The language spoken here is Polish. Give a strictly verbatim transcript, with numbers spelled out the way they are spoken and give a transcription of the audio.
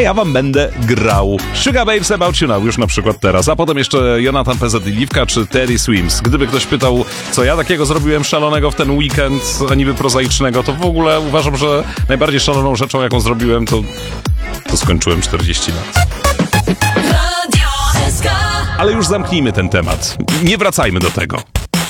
ja wam będę grał. Sugar Babes About You Now już na przykład teraz, a potem jeszcze Jonathan P Z i Liwka czy Terry Swims. Gdyby ktoś pytał, co ja takiego zrobiłem szalonego w ten weekend, a niby prozaicznego, to w ogóle uważam, że najbardziej szaloną rzeczą, jaką zrobiłem, to, to skończyłem czterdzieści lat. Ale już zamknijmy ten temat. Nie wracajmy do tego.